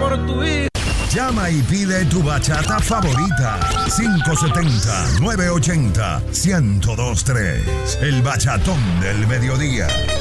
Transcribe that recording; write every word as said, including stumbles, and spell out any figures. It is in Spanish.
por tu hijo. Llama y pide tu bachata favorita. cinco siete cero, nueve ocho cero, uno cero dos tres. El bachatón del mediodía.